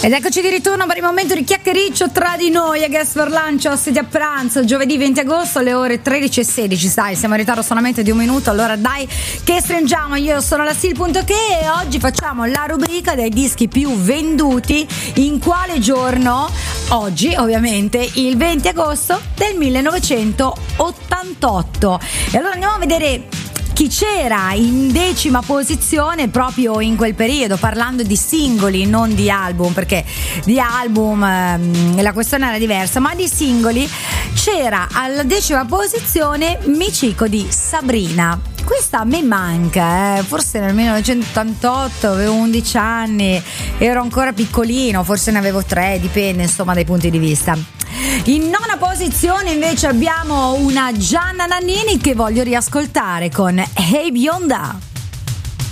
Ed eccoci di ritorno per il momento di chiacchiericcio tra di noi a Guest for Lunch, ospiti a pranzo, giovedì 20 agosto alle ore 13:16. Sai, siamo in ritardo solamente di un minuto, allora dai che stringiamo. Io sono la Sil.che e oggi facciamo la rubrica dei dischi più venduti. In quale giorno? Oggi ovviamente il 20 agosto del 1988. E allora andiamo a vedere chi c'era in 10ª posizione proprio in quel periodo, parlando di singoli, non di album, perché di album la questione era diversa, ma di singoli. C'era alla 10ª posizione Michiko di Sabrina. Questa a me manca, forse nel 1988 avevo 11 anni, ero ancora piccolino, forse ne avevo 3, dipende insomma dai punti di vista. In 9ª posizione invece abbiamo una Gianna Nannini che voglio riascoltare con Hey Bionda.